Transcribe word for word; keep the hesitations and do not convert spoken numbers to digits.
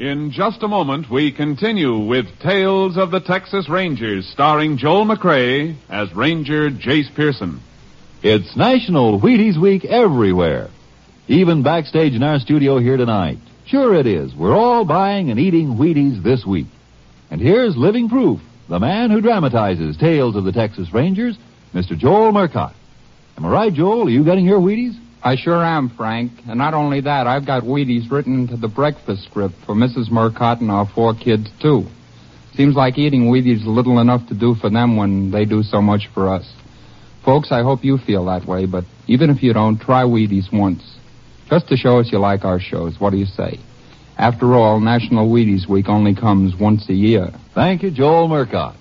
In just a moment, we continue with Tales of the Texas Rangers, starring Joel McCrea as Ranger Jace Pearson. It's National Wheaties Week everywhere. Even backstage in our studio here tonight. Sure it is. We're all buying and eating Wheaties this week. And here's living proof. The man who dramatizes Tales of the Texas Rangers, Mister Joel Murcott. Am I right, Joel? Are you getting your Wheaties? I sure am, Frank. And not only that, I've got Wheaties written into the breakfast script for Missus Murcott and our four kids, too. Seems like eating Wheaties is little enough to do for them when they do so much for us. Folks, I hope you feel that way, but even if you don't, try Wheaties once. Just to show us you like our shows. What do you say? After all, National Wheaties Week only comes once a year. Thank you, Joel Murcott.